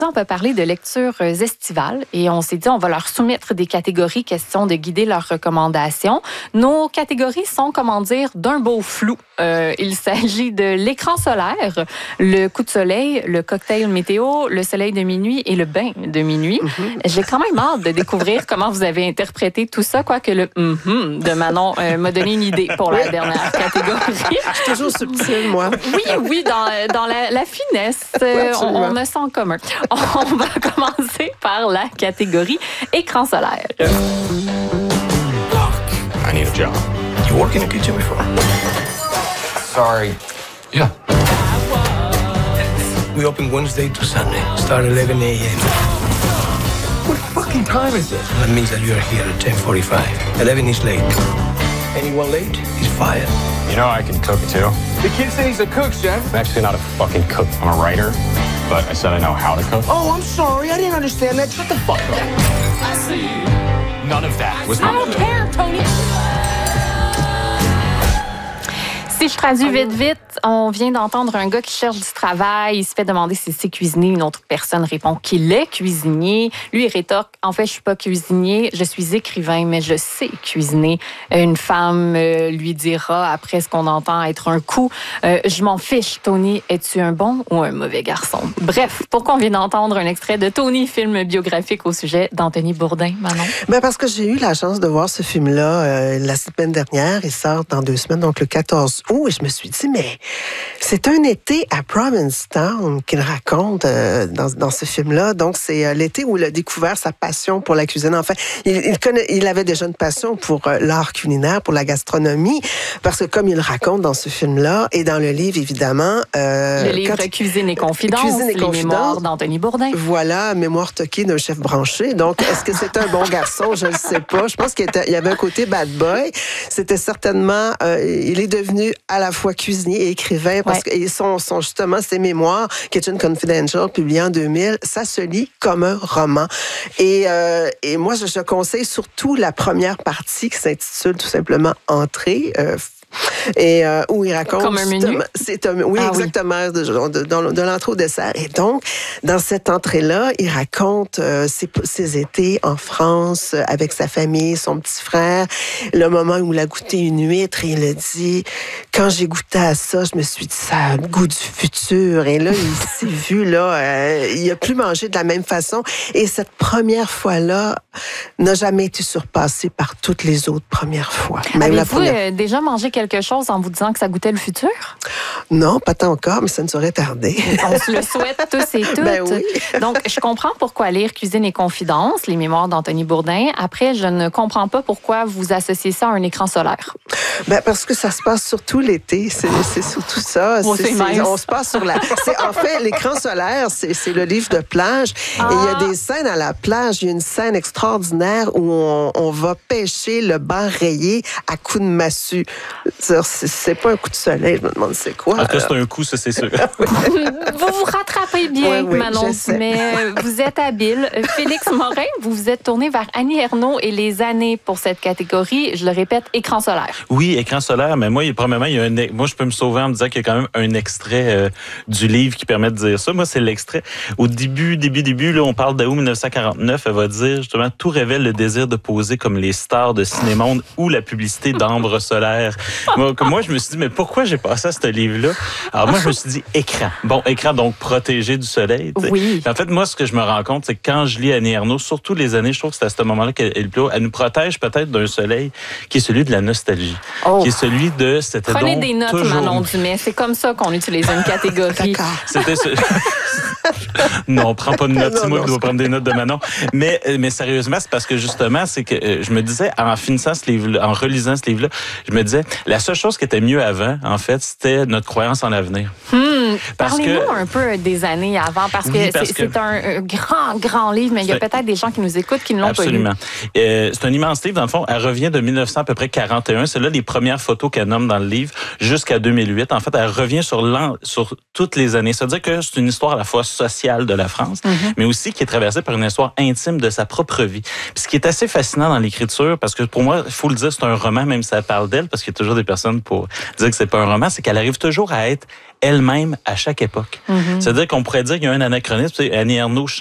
On peut parler de lectures estivales et on s'est dit on va leur soumettre des catégories, question de guider leurs recommandations. Nos catégories sont, comment dire, d'un beau flou. Il s'agit de l'écran solaire, le coup de soleil, le cocktail météo, le soleil de minuit et le bain de minuit. J'ai quand même hâte de découvrir comment vous avez interprété tout ça, quoique le de Manon m'a donné une idée pour la dernière catégorie. Je suis toujours subtile, moi. Oui, dans la finesse, on a ça en commun. On va commencer par la catégorie écran solaire. I need a job. You work in a kitchen before? Sorry. Yeah. We open Wednesday to Sunday. Start 11 a.m. What fucking time is it? That means that you are here at 10:45. 11 is late. Anyone late is fired. You know I can cook too. The kid said he's a cook, chef. I'm actually not a fucking cook. I'm a writer. But I said I know how to cook. Oh, I'm sorry. I didn't understand that. Shut the fuck up. I see. None of that was I don't care, Tony. Si je traduis vite, on vient d'entendre un gars qui cherche du travail. Il se fait demander s'il sait cuisiner. Une autre personne répond qu'il est cuisinier. Lui, il rétorque, en fait, je suis pas cuisinier, je suis écrivain, mais je sais cuisiner. Une femme lui dira, après ce qu'on entend être un coup, je m'en fiche, Tony, es-tu un bon ou un mauvais garçon? Bref, pourquoi on vient d'entendre un extrait de Tony, film biographique au sujet d'Anthony Bourdain, Manon? Ben parce que j'ai eu la chance de voir ce film-là la semaine dernière. Il sort dans 2 semaines, donc le 14 août. Et je me suis dit, mais c'est un été à Provincetown qu'il raconte dans ce film-là. Donc, c'est l'été où il a découvert sa passion pour la cuisine. Enfin, il avait déjà une passion pour l'art culinaire, pour la gastronomie, parce que comme il raconte dans ce film-là, et dans le livre, évidemment... le livre Cuisine et Confidence, les mémoires d'Anthony Bourdain. Voilà, mémoire toquée d'un chef branché. Donc, est-ce que c'est un bon garçon? Je ne sais pas. Je pense qu'il y avait un côté bad boy. C'était certainement... il est devenu à la fois cuisinier et écrivain, parce que sont justement ses mémoires, Kitchen Confidential, publié en 2000, ça se lit comme un roman. Et moi, je conseille surtout la première partie qui s'intitule tout simplement Entrée. Et où il raconte... Comme un menu? Oui, exactement, de l'entrée au dessert. Et donc, dans cette entrée-là, il raconte ses étés en France avec sa famille, son petit frère, le moment où il a goûté une huître et il a dit, quand j'ai goûté à ça, je me suis dit, ça a le goût du futur. Et là, il s'est vu, là, il a plus mangé de la même façon. Et cette première fois-là n'a jamais été surpassée par toutes les autres premières fois. Même la première. Avez-vous déjà mangé quelque chose en vous disant que ça goûtait le futur? Non, pas tant encore, mais ça ne saurait tarder. On se le souhaite tous et toutes. Ben oui. Donc, je comprends pourquoi lire Cuisine et Confidence, les mémoires d'Anthony Bourdain. Après, je ne comprends pas pourquoi vous associez ça à un écran solaire. Ben, parce que ça se passe surtout l'été. C'est surtout ça. On se passe sur la... En fait, l'écran solaire, c'est le livre de plage. Et il y a des scènes à la plage. Il y a une scène extraordinaire où on va pêcher le banc rayé à coups de massue. C'est pas un coup de soleil, je me demande c'est quoi. En tout cas, c'est un coup, ça, c'est sûr. Vous vous rattrapez bien, Manon, mais vous êtes habile. Félix Morin, vous vous êtes tourné vers Annie Ernaux et les années pour cette catégorie. Je le répète, écran solaire. Oui, écran solaire, mais moi, premièrement, moi, je peux me sauver en me disant qu'il y a quand même un extrait du livre qui permet de dire ça. Moi, c'est l'extrait. Au début, là, on parle d'août 1949. Elle va dire, justement, tout révèle le désir de poser comme les stars de Cinémonde ou la publicité d'Ambre solaire. Moi, je me suis dit, mais pourquoi j'ai passé à ce livre-là? Alors, moi, je me suis dit, écran. Bon, écran, donc protégé du soleil. T'sais. Oui. En fait, moi, ce que je me rends compte, c'est que quand je lis Annie Ernaux, surtout les années, je trouve que c'est à ce moment-là qu'elle nous protège peut-être d'un soleil qui est celui de la nostalgie. Qui est celui de... Prenez des notes, Manon Dumais. C'est comme ça qu'on utilise une catégorie. D'accord. Non, prends pas de notes. C'est moi qui dois prendre des notes de Manon. Mais sérieusement, c'est parce que justement, c'est que je me disais, en finissant ce livre-là, en relisant ce livre-là, je me disais, la seule chose qui était mieux avant, en fait, c'était notre croyance en l'avenir. Parlez-nous un peu des années avant, parce que c'est un grand livre, mais il y a peut-être des gens qui nous écoutent qui ne l'ont pas lu. Absolument. C'est un immense livre, dans le fond. Elle revient de 1900 à peu près 41. C'est là les premières photos qu'elle nomme dans le livre, jusqu'à 2008. En fait, elle revient sur toutes les années. Ça veut dire que c'est une histoire à la fois sociale de la France, mais aussi qui est traversée par une histoire intime de sa propre vie. Puis ce qui est assez fascinant dans l'écriture, parce que pour moi, il faut le dire, c'est un roman, même si ça parle d'elle, parce qu'il y a toujours des personnes pour dire que c'est pas un roman, c'est qu'elle arrive toujours à être elle-même à chaque époque. C'est-à-dire qu'on pourrait dire qu'il y a un anachronisme. Annie Ernaux